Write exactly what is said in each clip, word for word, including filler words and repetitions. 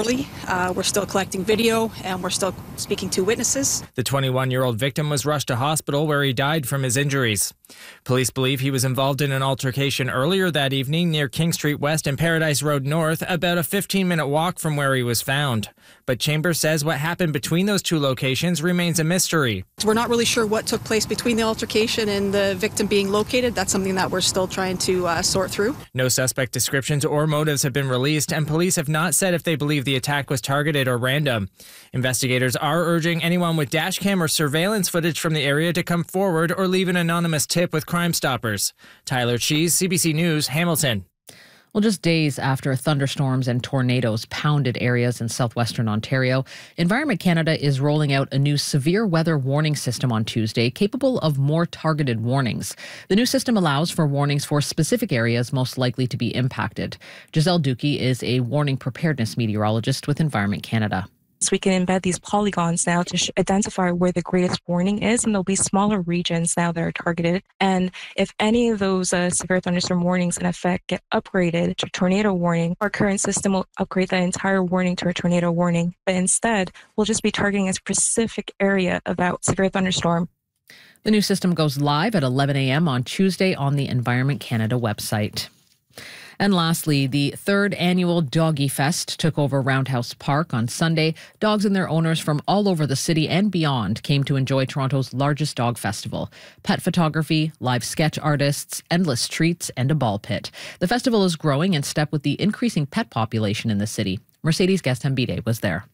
early. Uh, we're still collecting video, and we're still speaking to witnesses. The twenty-one-year-old victim was rushed to hospital where he died from his injuries. Police believe he was involved in an altercation earlier that evening near King Street West and Paradise Road North, about a fifteen-minute walk from where he was found. But Chambers says what happened between those two locations remains a mystery. We're not really sure what took place between the altercation and the victim being located. That's something that we're still trying to uh, sort through. No suspect descriptions or motives have been released, and police have not said if they believe the attack was targeted or random. Investigators are urging anyone with dashcam or surveillance footage from the area to come forward or leave an anonymous tip with Crime Stoppers. Tyler Cheese, C B C News, Hamilton. Well, just days after thunderstorms and tornadoes pounded areas in southwestern Ontario, Environment Canada is rolling out a new severe weather warning system on Tuesday, capable of more targeted warnings. The new system allows for warnings for specific areas most likely to be impacted. Giselle Dukey is a warning preparedness meteorologist with Environment Canada. So we can embed these polygons now to sh- identify where the greatest warning is, and there'll be smaller regions now that are targeted. And if any of those uh, severe thunderstorm warnings in effect get upgraded to tornado warning, our current system will upgrade the entire warning to a tornado warning. But instead, we'll just be targeting a specific area of that severe thunderstorm. The new system goes live at eleven a.m. on Tuesday on the Environment Canada website. And lastly, the third annual Doggy Fest took over Roundhouse Park on Sunday. Dogs and their owners from all over the city and beyond came to enjoy Toronto's largest dog festival. Pet photography, live sketch artists, endless treats, and a ball pit. The festival is growing in step with the increasing pet population in the city. Mercedes Gastambide was there.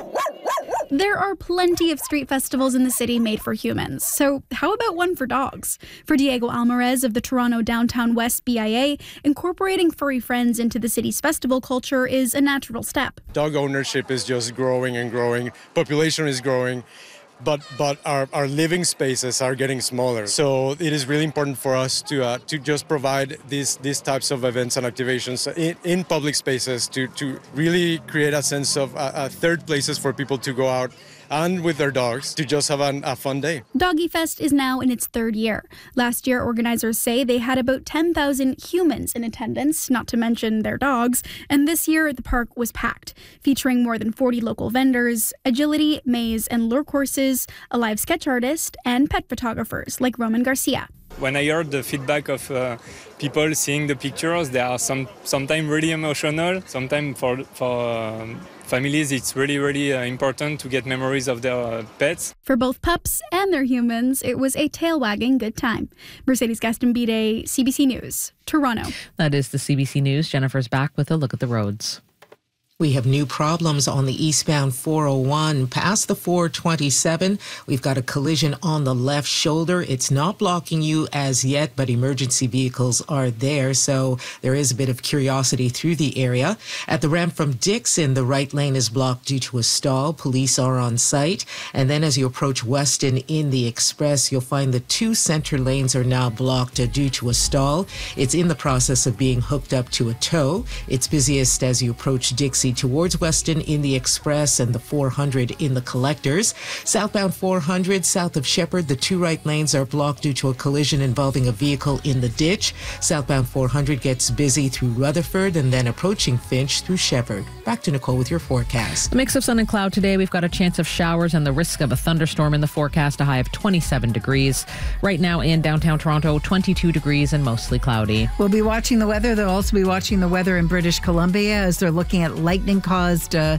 There are plenty of street festivals in the city made for humans, so how about one for dogs? For Diego Alvarez of the Toronto Downtown West B I A, incorporating furry friends into the city's festival culture is a natural step. Dog ownership is just growing and growing. Population is growing. But but our, our living spaces are getting smaller. So it is really important for us to uh, to just provide these these types of events and activations in, in public spaces to, to really create a sense of uh, uh, third places for people to go out and with their dogs to just have an, a fun day. Doggy Fest is now in its third year. Last year, organizers say they had about ten thousand humans in attendance, not to mention their dogs, and this year the park was packed, featuring more than forty local vendors, agility, maze, and lure courses, a live sketch artist, and pet photographers like Roman Garcia. When I heard the feedback of uh, people seeing the pictures, they are some sometimes really emotional. Sometimes for for um, families, it's really, really uh, important to get memories of their uh, pets. For both pups and their humans, it was a tail-wagging good time. Mercedes Gastambide, C B C News, Toronto. That is the C B C News. Jennifer's back with a look at the roads. We have new problems on the eastbound four oh one past the four twenty-seven. We've got a collision on the left shoulder. It's not blocking you as yet, but emergency vehicles are there, so there is a bit of curiosity through the area. At the ramp from Dixon, the right lane is blocked due to a stall. Police are on site. And then as you approach Weston in the Express, you'll find the two center lanes are now blocked due to a stall. It's in the process of being hooked up to a tow. It's busiest as you approach Dixie towards Weston in the Express and the four hundred in the Collectors. Southbound four hundred, south of Shepherd, the two right lanes are blocked due to a collision involving a vehicle in the ditch. Southbound four hundred gets busy through Rutherford and then approaching Finch through Shepherd. Back to Nicole with your forecast. A mix of sun and cloud today. We've got a chance of showers and the risk of a thunderstorm in the forecast, a high of twenty-seven degrees. Right now in downtown Toronto, twenty-two degrees and mostly cloudy. We'll be watching the weather. They'll also be watching the weather in British Columbia as they're looking at lightning-caused uh,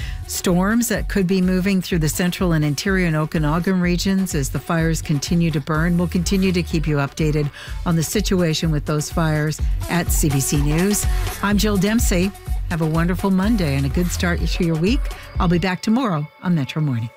storms that could be moving through the central and interior and Okanagan regions as the fires continue to burn. We'll continue to keep you updated on the situation with those fires at C B C News. I'm Jill Dempsey. Have a wonderful Monday and a good start to your week. I'll be back tomorrow on Metro Morning.